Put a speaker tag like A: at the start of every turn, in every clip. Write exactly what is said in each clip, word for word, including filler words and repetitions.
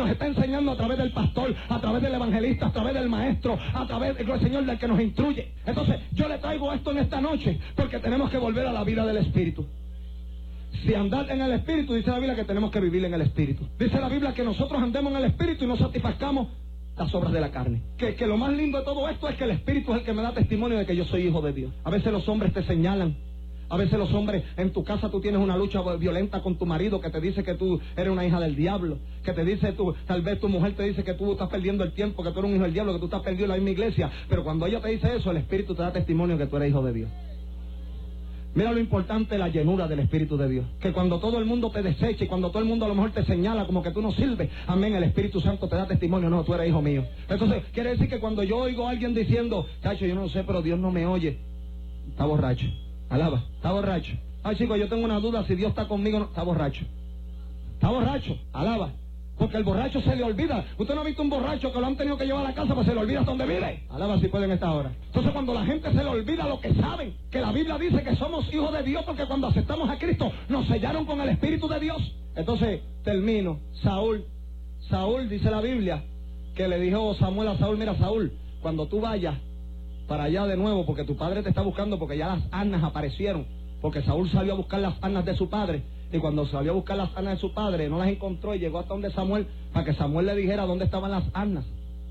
A: nos está enseñando a través del pastor, a través del evangelista, a través del maestro, a través del Señor, del que nos instruye. Entonces, yo le traigo esto en esta noche, porque tenemos que volver a la vida del Espíritu. Si andar en el Espíritu, dice la Biblia que tenemos que vivir en el Espíritu. Dice la Biblia que nosotros andemos en el Espíritu y no satisfazcamos las obras de la carne. Que, que lo más lindo de todo esto es que el Espíritu es el que me da testimonio de que yo soy hijo de Dios. A veces los hombres te señalan. A veces los hombres, en tu casa tú tienes una lucha violenta con tu marido que te dice que tú eres una hija del diablo, que te dice tú, tal vez tu mujer te dice que tú estás perdiendo el tiempo, que tú eres un hijo del diablo, que tú estás perdido en la misma iglesia. Pero cuando ella te dice eso, el Espíritu te da testimonio de que tú eres hijo de Dios. Mira lo importante, la llenura del Espíritu de Dios. Que cuando todo el mundo te deseche, cuando todo el mundo a lo mejor te señala como que tú no sirves, amén, el Espíritu Santo te da testimonio, no, tú eres hijo mío. Entonces, quiere decir que cuando yo oigo a alguien diciendo, chacho, yo no sé, pero Dios no me oye, está borracho. Alaba, está borracho. Ay, chicos, yo tengo una duda, si Dios está conmigo, no, está borracho. Está borracho, alaba. Porque el borracho se le olvida. Usted no ha visto un borracho que lo han tenido que llevar a la casa, pues se le olvida hasta dónde vive. Alaba si pueden esta hora. Entonces cuando la gente se le olvida lo que saben, que la Biblia dice que somos hijos de Dios, porque cuando aceptamos a Cristo nos sellaron con el Espíritu de Dios. Entonces, termino. Saúl, Saúl dice la Biblia, que le dijo Samuel a Saúl, mira Saúl, cuando tú vayas para allá de nuevo, porque tu padre te está buscando, porque ya las arnas aparecieron, porque Saúl salió a buscar las arnas de su padre, y cuando salió a buscar las arnas de su padre, no las encontró, y llegó hasta donde Samuel, para que Samuel le dijera dónde estaban las arnas.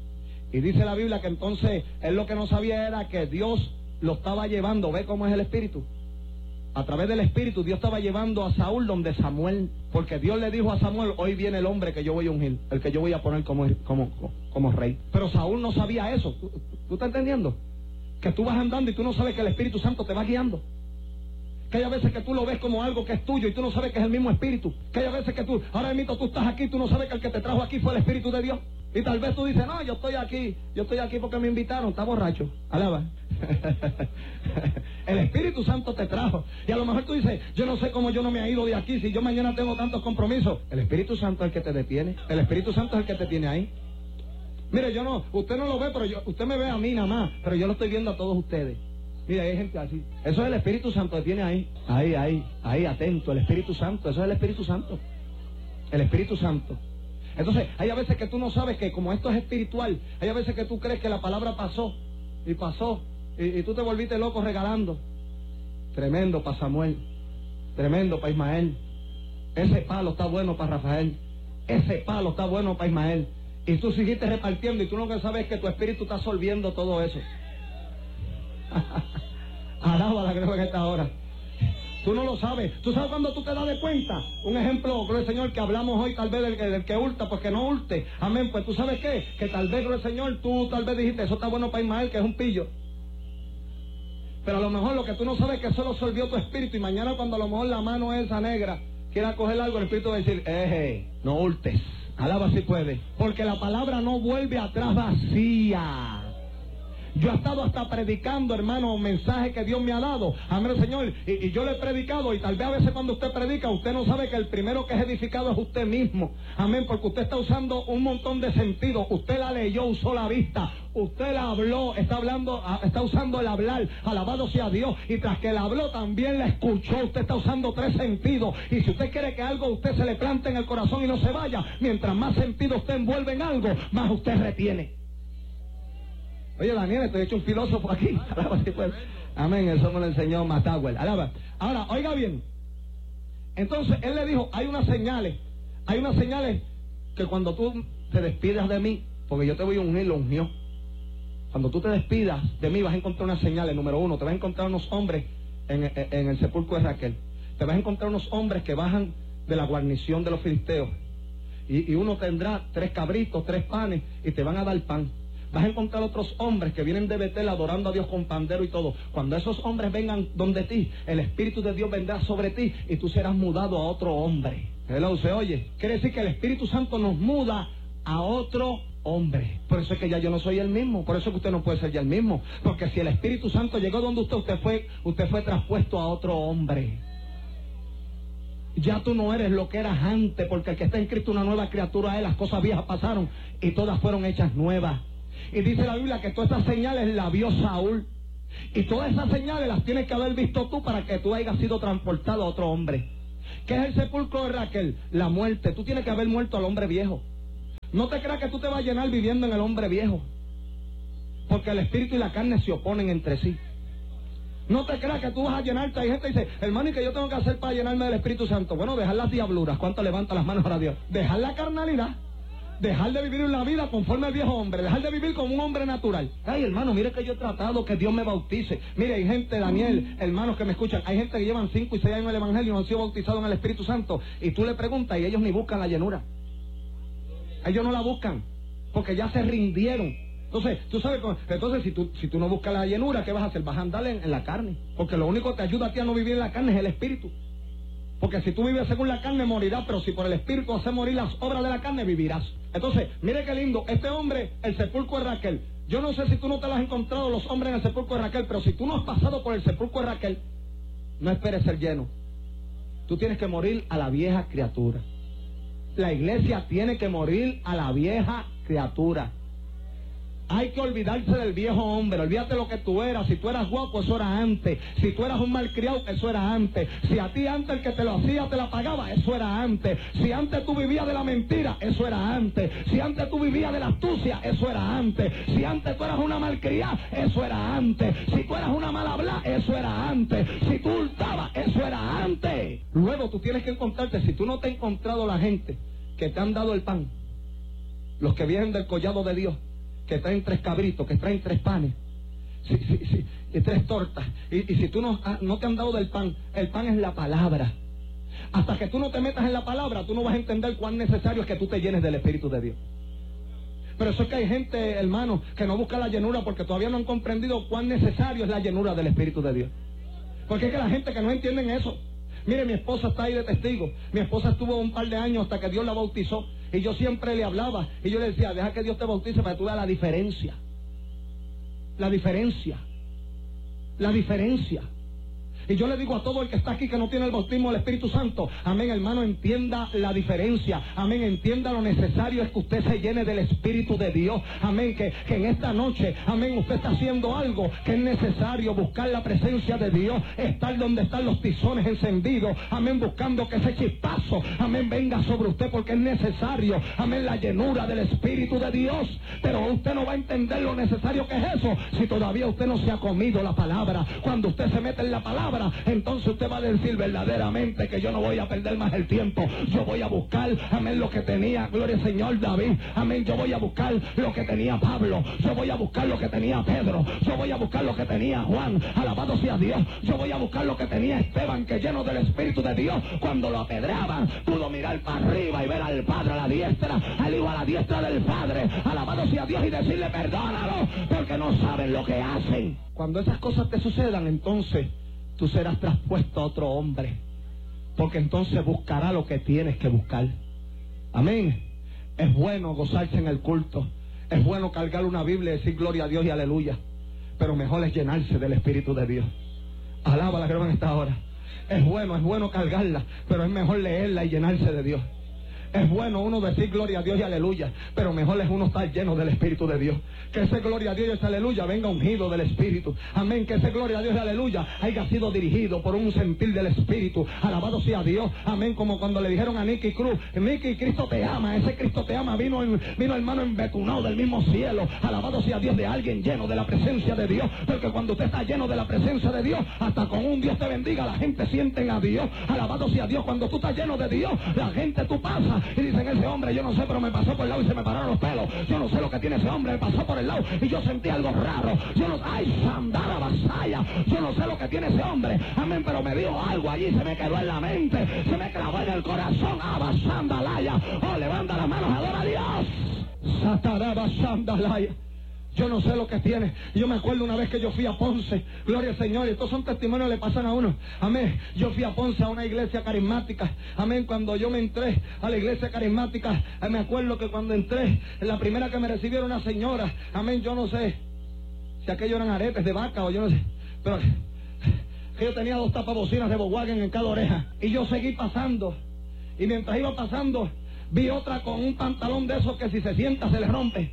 A: Y dice la Biblia que entonces, él lo que no sabía era que Dios lo estaba llevando, ¿ve cómo es el Espíritu? A través del Espíritu, Dios estaba llevando a Saúl donde Samuel, porque Dios le dijo a Samuel, hoy viene el hombre que yo voy a ungir, el que yo voy a poner como, como, como rey. Pero Saúl no sabía eso, ¿tú, tú estás entendiendo? Que tú vas andando y tú no sabes que el Espíritu Santo te va guiando. Que hay veces que tú lo ves como algo que es tuyo y tú no sabes que es el mismo Espíritu. Que hay veces que tú, ahora mismo tú estás aquí y tú no sabes que el que te trajo aquí fue el Espíritu de Dios. Y tal vez tú dices, no, yo estoy aquí, yo estoy aquí porque me invitaron, está borracho. Alaba. El Espíritu Santo te trajo. Y a lo mejor tú dices, yo no sé cómo yo no me he ido de aquí, si yo mañana tengo tantos compromisos. El Espíritu Santo es el que te detiene. El Espíritu Santo es el que te tiene ahí. Mire, yo no, usted no lo ve, pero yo, usted me ve a mí nada más, pero yo lo estoy viendo a todos ustedes. Mira, hay gente así. Eso es el Espíritu Santo que tiene ahí. Ahí, ahí, ahí, atento. El Espíritu Santo, eso es el Espíritu Santo. El Espíritu Santo. Entonces, hay a veces que tú no sabes que como esto es espiritual, hay a veces que tú crees que la palabra pasó, y pasó, y, y tú te volviste loco regalando. Tremendo para Samuel, tremendo para Ismael. Ese palo está bueno para Rafael. Ese palo está bueno para Ismael. Y tú seguiste repartiendo y tú lo que sabes es que tu espíritu está absorbiendo todo eso. Alábala, creo que en esta hora. Tú no lo sabes. ¿Tú sabes cuando tú te das de cuenta? Un ejemplo, gloria al Señor, que hablamos hoy tal vez del, del que hurta, pues que no hurte. Amén, pues tú sabes qué, que tal vez, gloria al Señor, tú tal vez dijiste, eso está bueno para Ismael, que es un pillo. Pero a lo mejor lo que tú no sabes es que eso lo absorbió tu espíritu, y mañana cuando a lo mejor la mano esa negra quiera coger algo, el espíritu va a decir, eh, no hurtes. Alaba si puede. Porque la palabra no vuelve atrás vacía. Yo he estado hasta predicando, hermano, un mensaje que Dios me ha dado. Amén, Señor. Y, y yo le he predicado, y tal vez a veces cuando usted predica, usted no sabe que el primero que es edificado es usted mismo. Amén, porque usted está usando un montón de sentidos. Usted la leyó, usó la vista. Usted la habló, está hablando, está usando el hablar. Alabado sea Dios. Y tras que la habló, también la escuchó. Usted está usando tres sentidos. Y si usted quiere que algo a usted se le plante en el corazón y no se vaya, mientras más sentido usted envuelve en algo, más usted retiene. Oye, Daniel, estoy hecho un filósofo aquí. Alaba si puede. Amén, eso me lo enseñó Matawel. Alaba. Ahora, oiga bien. Entonces, él le dijo, hay unas señales. Hay unas señales que cuando tú te despidas de mí, porque yo te voy a ungir, lo ungió. Cuando tú te despidas de mí, vas a encontrar unas señales. Número uno, te vas a encontrar unos hombres en, en, en el sepulcro de Raquel. Te vas a encontrar unos hombres que bajan de la guarnición de los filisteos. Y, y uno tendrá tres cabritos, tres panes, y te van a dar pan. Vas a encontrar otros hombres que vienen de Betel adorando a Dios con pandero y todo. Cuando esos hombres vengan donde ti, el Espíritu de Dios vendrá sobre ti y tú serás mudado a otro hombre. Hello, ¿se oye? Quiere decir que el Espíritu Santo nos muda a otro hombre. Por eso es que ya yo no soy el mismo. Por eso es que usted no puede ser ya el mismo. Porque si el Espíritu Santo llegó donde usted, usted fue, usted fue traspuesto a otro hombre. Ya tú no eres lo que eras antes, porque el que está en Cristo una nueva criatura es. Las cosas viejas pasaron y todas fueron hechas nuevas. Y dice la Biblia que todas esas señales las vio Saúl. Y todas esas señales las tienes que haber visto tú para que tú hayas sido transportado a otro hombre. ¿Qué es el sepulcro de Raquel? La muerte. Tú tienes que haber muerto al hombre viejo. No te creas que tú te vas a llenar viviendo en el hombre viejo, porque el espíritu y la carne se oponen entre sí. No te creas que tú vas a llenarte. Hay gente que dice, hermano, ¿y qué yo tengo que hacer para llenarme del Espíritu Santo? Bueno, dejar las diabluras. ¿Cuánto levanta las manos para Dios? Dejar la carnalidad. Dejar de vivir una vida conforme al viejo hombre. Dejar de vivir como un hombre natural. Ay, hermano, mire que yo he tratado que Dios me bautice. Mire, hay gente, Daniel, hermanos que me escuchan, hay gente que llevan cinco y seis años en el Evangelio y no han sido bautizados en el Espíritu Santo. Y tú le preguntas y ellos ni buscan la llenura. Ellos no la buscan, porque ya se rindieron. Entonces, tú sabes, entonces si tú, si tú no buscas la llenura, ¿qué vas a hacer? Vas a andar en, en la carne. Porque lo único que te ayuda a ti a no vivir en la carne es el Espíritu. Porque si tú vives según la carne, morirás, pero si por el Espíritu haces morir las obras de la carne, vivirás. Entonces, mire qué lindo, este hombre, el sepulcro de Raquel. Yo no sé si tú no te lo has encontrado los hombres en el sepulcro de Raquel, pero si tú no has pasado por el sepulcro de Raquel, no esperes ser lleno. Tú tienes que morir a la vieja criatura. La iglesia tiene que morir a la vieja criatura. Hay que olvidarse del viejo hombre. Olvídate lo que tú eras. Si tú eras guapo, eso era antes. Si tú eras un malcriado, eso era antes. Si a ti antes el que te lo hacía te la pagaba, eso era antes. Si antes tú vivías de la mentira, eso era antes. Si antes tú vivías de la astucia, eso era antes. Si antes tú eras una malcriada, eso era antes. Si tú eras una mal hablada, eso era antes. Si tú hurtabas, eso era antes. Luego tú tienes que encontrarte, si tú no te has encontrado la gente que te han dado el pan, los que vienen del collado de Dios, que traen tres cabritos, que traen tres panes, sí, sí, sí, y tres tortas, y, y si tú no, no te han dado del pan, el pan es la palabra. Hasta que tú no te metas en la palabra, tú no vas a entender cuán necesario es que tú te llenes del Espíritu de Dios. Pero eso es que hay gente, hermano, que no busca la llenura porque todavía no han comprendido cuán necesario es la llenura del Espíritu de Dios. Porque es que la gente que no entienden eso. Mire, mi esposa está ahí de testigo. Mi esposa estuvo un par de años hasta que Dios la bautizó. Y yo siempre le hablaba. Y yo le decía, deja que Dios te bautice para que tú veas la diferencia. La diferencia. La diferencia. Y yo le digo a todo el que está aquí que no tiene el bautismo del Espíritu Santo, amén, hermano, entienda la diferencia, amén, entienda lo necesario es que usted se llene del Espíritu de Dios, amén, que, que en esta noche, amén, usted está haciendo algo que es necesario, buscar la presencia de Dios, estar donde están los tizones encendidos, amén, buscando que ese chispazo, amén, venga sobre usted porque es necesario, amén, la llenura del Espíritu de Dios, pero usted no va a entender lo necesario que es eso si todavía usted no se ha comido la palabra. Cuando usted se mete en la palabra, entonces usted va a decir verdaderamente que yo no voy a perder más el tiempo, yo voy a buscar, amén, lo que tenía, gloria al Señor, David, amén, yo voy a buscar lo que tenía Pablo, yo voy a buscar lo que tenía Pedro, yo voy a buscar lo que tenía Juan, alabado sea Dios, yo voy a buscar lo que tenía Esteban, que lleno del Espíritu de Dios, cuando lo apedreaban, pudo mirar para arriba y ver al Padre a la diestra, al Hijo a la diestra del Padre, alabado sea Dios, y decirle perdónalo, porque no saben lo que hacen. Cuando esas cosas te sucedan, entonces tú serás traspuesto a otro hombre, porque entonces buscará lo que tienes que buscar. Amén. Es bueno gozarse en el culto, es bueno cargar una Biblia y decir gloria a Dios y aleluya, pero mejor es llenarse del Espíritu de Dios. Alaba la gloria en esta hora. Es bueno, es bueno cargarla, pero es mejor leerla y llenarse de Dios. Es bueno uno decir gloria a Dios y aleluya, pero mejor es uno estar lleno del Espíritu de Dios. Que ese gloria a Dios y ese aleluya venga ungido del Espíritu. Amén. Que ese gloria a Dios y aleluya haya sido dirigido por un sentir del Espíritu. Alabado sea Dios. Amén. Como cuando le dijeron a Nicky Cruz, Nicky, Cristo te ama. Ese Cristo te ama vino, en, vino hermano embetunado del mismo cielo. Alabado sea Dios, de alguien lleno de la presencia de Dios. Porque cuando usted está lleno de la presencia de Dios, hasta con un Dios te bendiga, la gente siente a Dios. Alabado sea Dios. Cuando tú estás lleno de Dios, la gente tú pasas y dicen, ese hombre, yo no sé, pero me pasó por el lado y se me pararon los pelos. Yo no sé lo que tiene ese hombre, me pasó por el lado y yo sentí algo raro. Yo no sé, ay, sandara vasalla. Yo no sé lo que tiene ese hombre, amén, pero me dio algo allí, se me quedó en la mente, se me clavó en el corazón. Abasandalaya. Oh, levanta las manos, adora a Dios. Satarabasandalaya. Yo no sé lo que tiene. Yo me acuerdo una vez que yo fui a Ponce, gloria al Señor, y estos son testimonios que le pasan a uno. Amén. Yo fui a Ponce a una iglesia carismática. Amén. Cuando yo me entré a la iglesia carismática, me acuerdo que cuando entré, la primera que me recibieron una señora. Amén. Yo no sé si aquellos eran aretes de vaca o yo no sé, pero que yo tenía dos tapabocinas de Volkswagen en cada oreja. Y yo seguí pasando. Y mientras iba pasando, vi otra con un pantalón de esos que si se sienta se le rompe.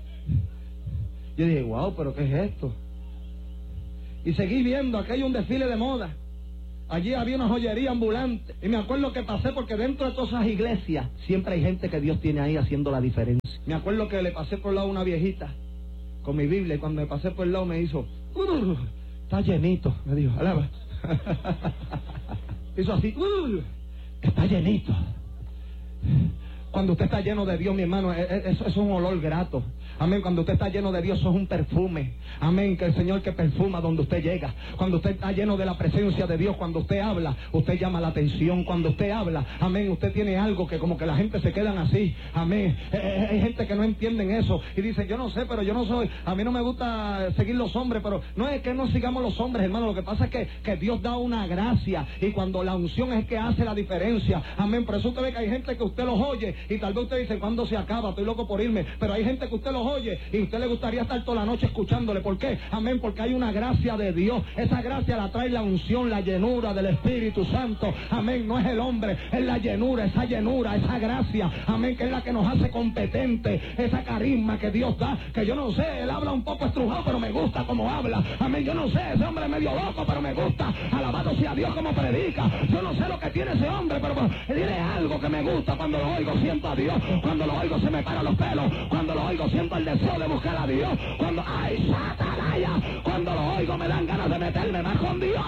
A: Yo dije, wow, pero ¿qué es esto? Y seguí viendo, aquello un desfile de moda. allí había una joyería ambulante. Y me acuerdo que pasé porque dentro de todas esas iglesias siempre hay gente que Dios tiene ahí haciendo la diferencia. Me acuerdo que le pasé por el lado a una viejita con mi Biblia y cuando me pasé por el lado me hizo, uh, está llenito, me dijo, alaba. Hizo así, uh, está llenito. Cuando usted está lleno de Dios, mi hermano, eso es un olor grato. Amén. Cuando usted está lleno de Dios, eso es un perfume. Amén. Que el Señor que perfuma donde usted llega. Cuando usted está lleno de la presencia de Dios, cuando usted habla, usted llama la atención. Cuando usted habla, amén, usted tiene algo que como que la gente se quedan así. Amén. Eh, hay gente que no entienden eso y dice, yo no sé, pero yo no soy, a mí no me gusta seguir los hombres, pero no es que no sigamos los hombres, hermano. Lo que pasa es que, que Dios da una gracia y cuando la unción es que hace la diferencia. Amén. Por eso usted ve que hay gente que usted los oye y tal vez usted dice, ¿cuándo se acaba? Estoy loco por irme. Pero hay gente que usted los oye y usted le gustaría estar toda la noche escuchándole. ¿Por qué? Amén, porque hay una gracia de Dios. Esa gracia la trae la unción, la llenura del Espíritu Santo. Amén, no es el hombre, es la llenura, esa llenura, esa gracia. Amén, que es la que nos hace competentes. Esa carisma que Dios da, que yo no sé, él habla un poco estrujado, pero me gusta como habla. Amén, yo no sé, ese hombre es medio loco, pero me gusta. Alabado sea Dios como predica. Yo no sé lo que tiene ese hombre, pero, pero tiene algo que me gusta. Cuando lo oigo siento a Dios. Cuando lo oigo se me paran los pelos. Cuando lo oigo siento el deseo de buscar a Dios. Cuando, ay, satalaya, cuando lo oigo me dan ganas de meterme más con Dios.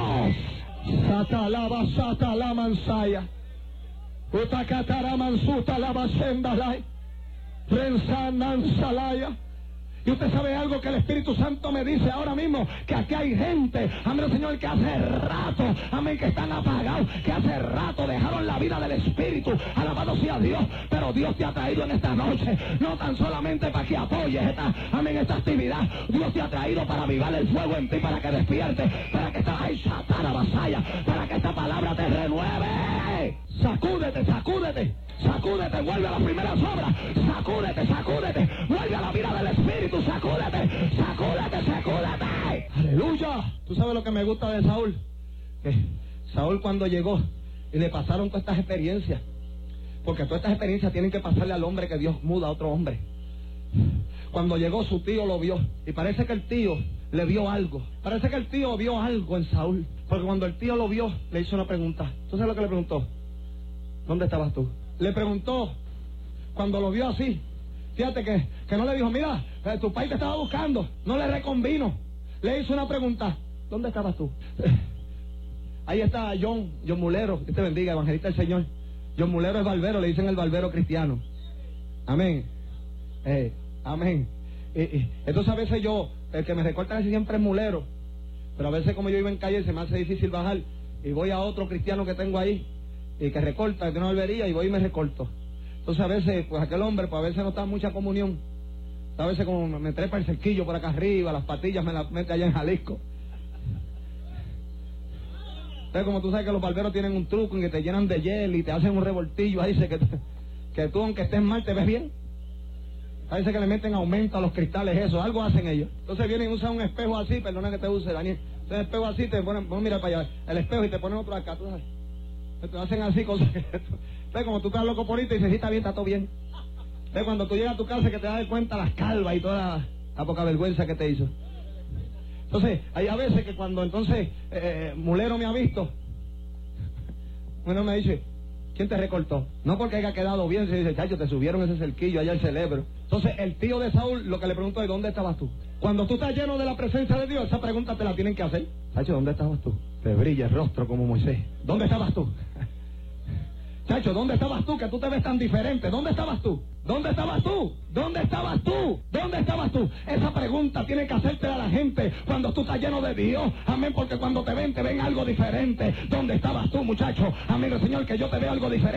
A: Satalaba, satalama, mansaya. Utakatara, mansuta, la basendalay. Prensanan, salaya. Y usted sabe algo que el Espíritu Santo me dice ahora mismo, que aquí hay gente, amén, Señor, que hace rato, amén, que están apagados, que hace rato dejaron la vida del Espíritu, alabado sea Dios, pero Dios te ha traído en esta noche, no tan solamente para que apoyes esta, amén, esta actividad, Dios te ha traído para avivar el fuego en ti, para que despiertes, para que esta, ay, satana, vasalla, para que esta palabra te renueve. Sacúdete, sacúdete, sacúdete, vuelve a las primeras obras, sacúdete, sacúdete, vuelve a la vida del Espíritu, sacúdete, sacúdete, sacúdete. Aleluya. ¿Tú sabes lo que me gusta de Saúl? Que Saúl cuando llegó y le pasaron todas estas experiencias, porque todas estas experiencias tienen que pasarle al hombre que Dios muda a otro hombre. Cuando llegó su tío lo vio y parece que el tío le vio algo. Parece que el tío vio algo en Saúl, porque cuando el tío lo vio le hizo una pregunta. ¿Tú sabes lo que le preguntó? ¿Dónde estabas tú? Le preguntó, cuando lo vio así, fíjate que, que no le dijo, mira, eh, tu país te estaba buscando, no le reconvino. Le hizo una pregunta, ¿dónde estabas tú? Ahí está John, John Mulero, que te bendiga, evangelista del Señor. John Mulero es barbero, le dicen el barbero cristiano. Amén. Eh, amén. Y, y, entonces a veces yo, el que me recorta casi siempre es Mulero, pero a veces como yo iba en calle se me hace difícil bajar y voy a otro cristiano que tengo ahí y que recorta, que tiene una barbería y voy y me recorto. Entonces a veces, pues aquel hombre, pues a veces no está en mucha comunión. A veces como me trepa el cerquillo por acá arriba, las patillas me las mete allá en Jalisco. Entonces como tú sabes que los barberos tienen un truco en que te llenan de hiel y te hacen un revoltillo, ahí dice que, que tú aunque estés mal te ves bien. A veces que le meten aumento a los cristales, eso, algo hacen ellos. Entonces vienen y usan un espejo así, perdona que te use, Daniel. Entonces el espejo así, te ponen, vamos a mirar para allá, el espejo y te ponen otro acá, tú sabes. Te hacen así cosas. Entonces como tú estás loco por ahí, te dices, sí, está bien, está todo bien. Entonces cuando tú llegas a tu casa que te das cuenta las calvas y toda la, la poca vergüenza que te hizo. Entonces, hay a veces que cuando entonces eh, Mulero me ha visto, bueno, me dice, ¿quién te recortó? No porque haya quedado bien, se dice, chacho, te subieron ese cerquillo allá al cerebro. Entonces, el tío de Saúl lo que le preguntó es, ¿dónde estabas tú? Cuando tú estás lleno de la presencia de Dios, esa pregunta te la tienen que hacer. Chacho, ¿dónde estabas tú? Te brilla el rostro como Moisés. ¿Dónde estabas tú? Chacho, ¿dónde estabas tú? Que tú te ves tan diferente. ¿Dónde estabas tú? ¿Dónde estabas tú? ¿Dónde estabas tú? ¿Dónde estabas tú? Esa pregunta tiene que hacerte a la gente cuando tú estás lleno de Dios. Amén, porque cuando te ven, te ven algo diferente. ¿Dónde estabas tú, muchacho? Amén, Señor, que yo te veo algo diferente.